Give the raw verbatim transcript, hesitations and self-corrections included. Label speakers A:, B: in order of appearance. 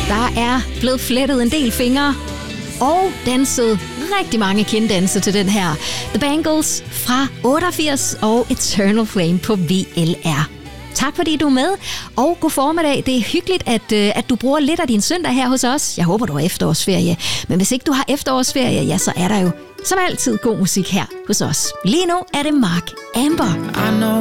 A: Der er blevet flettet en del fingre og danset rigtig mange kinddanse til den her. The Bangles fra otteogfirs og Eternal Flame på V L R. Tak fordi du er med, og god formiddag. Det er hyggeligt, at, at du bruger lidt af din søndag her hos os. Jeg håber, du har efterårsferie. Men hvis ikke du har efterårsferie, ja, så er der jo som altid god musik her hos os. Lige nu er det Mark Amber.